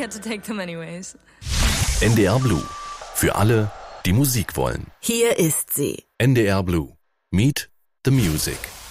had to take them anyways. NDR Blue. Für alle, die Musik wollen. Hier ist sie. NDR Blue. Meet the Music.